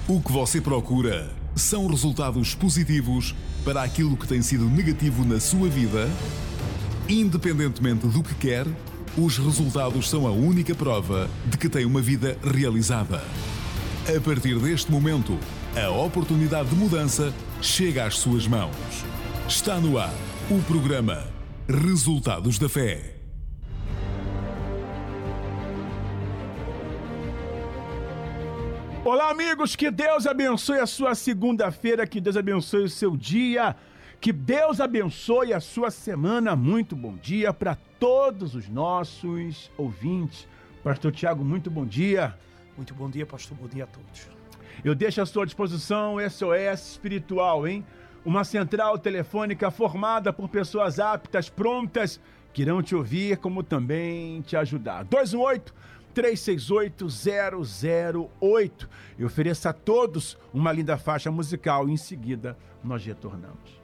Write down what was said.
O que você procura são resultados positivos para aquilo que tem sido negativo na sua vida? Independentemente do que quer, os resultados são a única prova de que tem uma vida realizada. A partir deste momento, a oportunidade de mudança chega às suas mãos. Está no ar o programa Resultados da Fé. Olá, amigos, que Deus abençoe a sua segunda-feira, que Deus abençoe o seu dia, que Deus abençoe a sua semana. Muito bom dia para todos os nossos ouvintes. Pastor Tiago, muito bom dia. Muito bom dia, pastor, bom dia a todos. Eu deixo à sua disposição SOS Espiritual, hein? Uma central telefônica formada por pessoas aptas, prontas, que irão te ouvir, como também te ajudar. 218-368-008. Eu ofereço a todos uma linda faixa musical e em seguida nós retornamos.